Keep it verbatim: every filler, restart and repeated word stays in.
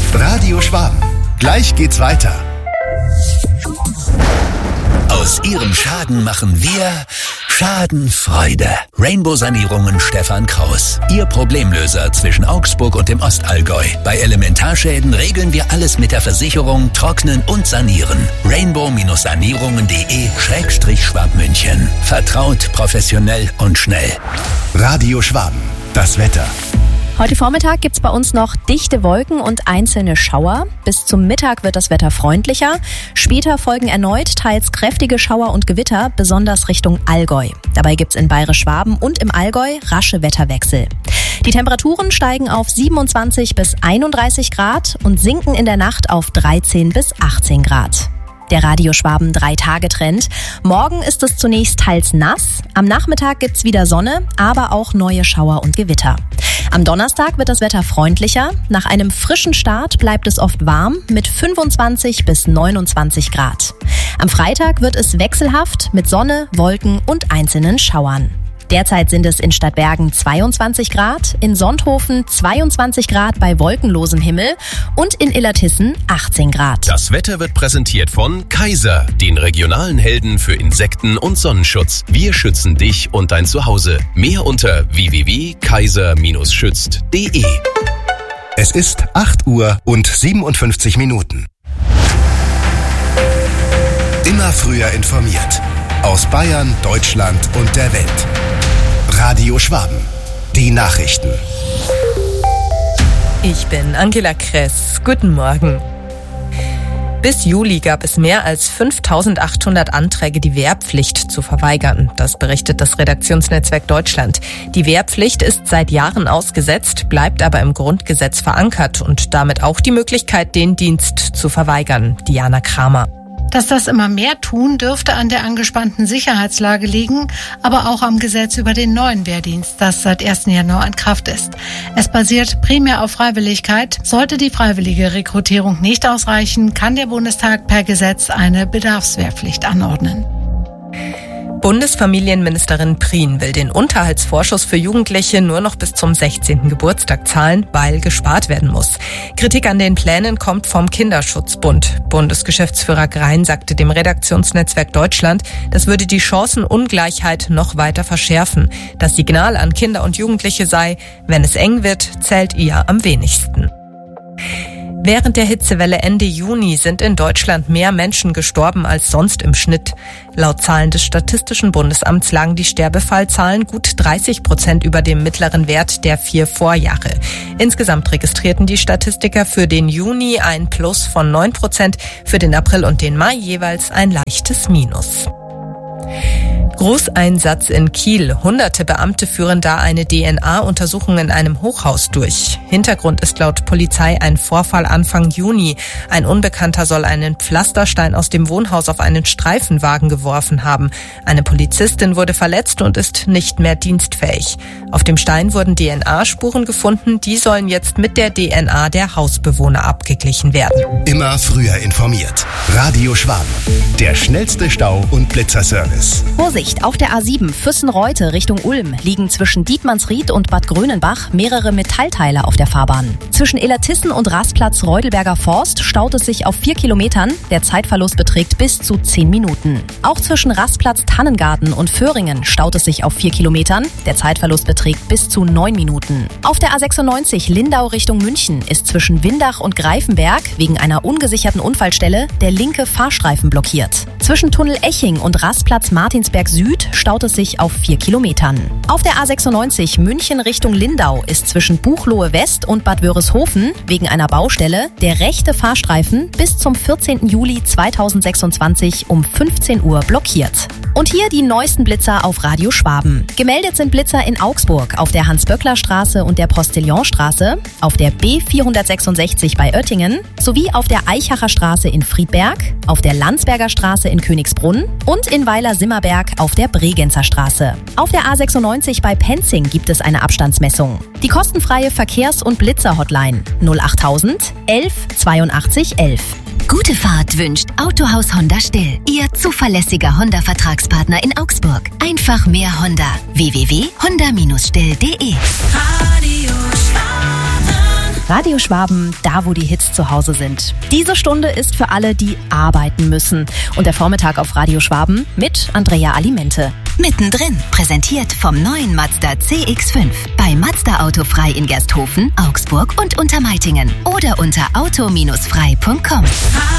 Radio Schwaben. Gleich geht's weiter. Aus Ihrem Schaden machen wir Schadenfreude. Rainbow-Sanierungen Stefan Kraus. Ihr Problemlöser zwischen Augsburg und dem Ostallgäu. Bei Elementarschäden regeln wir alles mit der Versicherung, trocknen und sanieren. rainbow-sanierungen.de Schrägstrich Schwabmünchen. Vertraut, professionell und schnell. Radio Schwaben. Das Wetter. Heute Vormittag gibt's bei uns noch dichte Wolken und einzelne Schauer. Bis zum Mittag wird das Wetter freundlicher. Später folgen erneut teils kräftige Schauer und Gewitter, besonders Richtung Allgäu. Dabei gibt's in Bayerisch-Schwaben und im Allgäu rasche Wetterwechsel. Die Temperaturen steigen auf siebenundzwanzig bis einunddreißig Grad und sinken in der Nacht auf dreizehn bis achtzehn Grad. Der Radio Schwaben drei Tage Trend. Morgen ist es zunächst teils nass. Am Nachmittag gibt's wieder Sonne, aber auch neue Schauer und Gewitter. Am Donnerstag wird das Wetter freundlicher. Nach einem frischen Start bleibt es oft warm mit fünfundzwanzig bis neunundzwanzig Grad. Am Freitag wird es wechselhaft mit Sonne, Wolken und einzelnen Schauern. Derzeit sind es in Stadtbergen zweiundzwanzig Grad, in Sonthofen zweiundzwanzig Grad bei wolkenlosem Himmel und in Illertissen achtzehn Grad. Das Wetter wird präsentiert von Kaiser, den regionalen Helden für Insekten- und Sonnenschutz. Wir schützen dich und dein Zuhause. Mehr unter w w w punkt kaiser Bindestrich schützt punkt d e. Es ist acht Uhr und siebenundfünfzig Minuten. Immer früher informiert. Aus Bayern, Deutschland und der Welt. Radio Schwaben. Die Nachrichten. Ich bin Angela Kress. Guten Morgen. Bis Juli gab es mehr als fünftausendachthundert Anträge, die Wehrpflicht zu verweigern. Das berichtet das Redaktionsnetzwerk Deutschland. Die Wehrpflicht ist seit Jahren ausgesetzt, bleibt aber im Grundgesetz verankert und damit auch die Möglichkeit, den Dienst zu verweigern. Diana Kramer. Dass das immer mehr tun, dürfte an der angespannten Sicherheitslage liegen, aber auch am Gesetz über den neuen Wehrdienst, das seit ersten Januar in Kraft ist. Es basiert primär auf Freiwilligkeit. Sollte die freiwillige Rekrutierung nicht ausreichen, kann der Bundestag per Gesetz eine Bedarfswehrpflicht anordnen. Bundesfamilienministerin Prien will den Unterhaltsvorschuss für Jugendliche nur noch bis zum sechzehnten Geburtstag zahlen, weil gespart werden muss. Kritik an den Plänen kommt vom Kinderschutzbund. Bundesgeschäftsführer Grein sagte dem Redaktionsnetzwerk Deutschland, das würde die Chancenungleichheit noch weiter verschärfen. Das Signal an Kinder und Jugendliche sei, wenn es eng wird, zählt ihr am wenigsten. Während der Hitzewelle Ende Juni sind in Deutschland mehr Menschen gestorben als sonst im Schnitt. Laut Zahlen des Statistischen Bundesamts lagen die Sterbefallzahlen gut dreißig Prozent über dem mittleren Wert der vier Vorjahre. Insgesamt registrierten die Statistiker für den Juni ein Plus von neun Prozent, für den April und den Mai jeweils ein leichtes Minus. Großeinsatz in Kiel. Hunderte Beamte führen da eine D N A-Untersuchung in einem Hochhaus durch. Hintergrund ist laut Polizei ein Vorfall Anfang Juni. Ein Unbekannter soll einen Pflasterstein aus dem Wohnhaus auf einen Streifenwagen geworfen haben. Eine Polizistin wurde verletzt und ist nicht mehr dienstfähig. Auf dem Stein wurden D N A-Spuren gefunden. Die sollen jetzt mit der D N A der Hausbewohner abgeglichen werden. Immer früher informiert. Radio Schwaben. Der schnellste Stau- und Blitzerservice. Vorsicht! Auf der A sieben Füssen-Reute Richtung Ulm liegen zwischen Dietmannsried und Bad Grönenbach mehrere Metallteile auf der Fahrbahn. Zwischen Illertissen und Rastplatz Reudelberger Forst staut es sich auf vier Kilometern. Der Zeitverlust beträgt bis zu zehn Minuten. Auch zwischen Rastplatz Tannengarten und Föhringen staut es sich auf vier Kilometern. Der Zeitverlust beträgt bis zu neun Minuten. Auf der A sechsundneunzig Lindau Richtung München ist zwischen Windach und Greifenberg wegen einer ungesicherten Unfallstelle der linke Fahrstreifen blockiert. Zwischen Tunnel Eching und Rastplatz Martinsberg Süd staut es sich auf vier Kilometern. Auf der A sechsundneunzig München Richtung Lindau ist zwischen Buchloe West und Bad Wörishofen wegen einer Baustelle der rechte Fahrstreifen bis zum vierzehnten Juli zweitausendsechsundzwanzig um fünfzehn Uhr blockiert. Und hier die neuesten Blitzer auf Radio Schwaben. Gemeldet sind Blitzer in Augsburg auf der Hans-Böckler-Straße und der Postillonstraße, auf der B vierhundertsechsundsechzig bei Oettingen sowie auf der Eichacher Straße in Friedberg, auf der Landsberger Straße in Königsbrunn und in Weiler-Simmerberg auf der Bregenzer Straße. Auf der A sechsundneunzig bei Penzing gibt es eine Abstandsmessung. Die kostenfreie Verkehrs- und Blitzer-Hotline null achttausend elf zweiundachtzig elf. Gute Fahrt wünscht Autohaus Honda Still, Ihr zuverlässiger Honda-Vertragspartner in Augsburg. Einfach mehr Honda. w w w punkt honda Bindestrich still punkt d e. Radio Schwaben. Radio Schwaben, da wo die Hits zu Hause sind. Diese Stunde ist für alle, die arbeiten müssen. Und der Vormittag auf Radio Schwaben mit Andrea Alimente. Mittendrin, präsentiert vom neuen Mazda C X fünf. Bei Mazda Autofrei in Gersthofen, Augsburg und Untermeitingen. Oder unter auto Bindestrich frei Punkt com.